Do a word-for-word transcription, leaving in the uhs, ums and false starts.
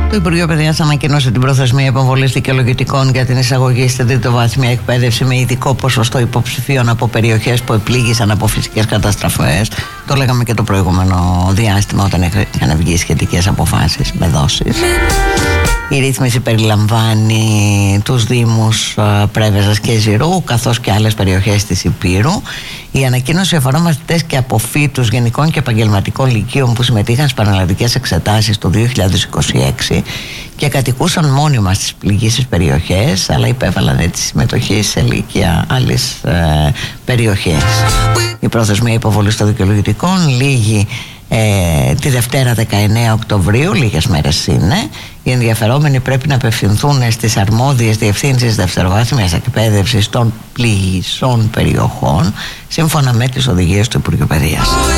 Το Υπουργείο Παιδείας ανακοίνωσε την προθεσμία υποβολής δικαιολογητικών για την εισαγωγή στην τριτοβάθμια εκπαίδευση με ειδικό ποσοστό υποψηφίων από περιοχές που επλήγησαν από φυσικές καταστροφές. Το λέγαμε και το προηγούμενο διάστημα όταν είχαν βγει σχετικές αποφάσεις με δόσεις. Η ρύθμιση περιλαμβάνει τους Δήμους Πρέβεζας και Ζηρού καθώς και άλλες περιοχές της Υπήρου. Η ανακοίνωση αφορά μαθητές και αποφύτους γενικών και επαγγελματικών λυκείων που συμμετείχαν στις πανελλαδικές εξετάσεις το δύο χιλιάδες είκοσι έξι και κατοικούσαν μόνιμα στις πληγήσεις περιοχές, αλλά υπέβαλαν τη συμμετοχή σε λύκεια άλλες ε, περιοχές. Η προθεσμία υποβολής των δικαιολογητικών λήγει Ε, τη Δευτέρα δεκαεννέα Οκτωβρίου, λίγες μέρες είναι. Οι ενδιαφερόμενοι πρέπει να απευθυνθούν στις αρμόδιες διευθύνσεις δευτεροβάθμιας εκπαίδευσης των πληγισών περιοχών σύμφωνα με τις οδηγίες του Υπουργείου Παιδείας.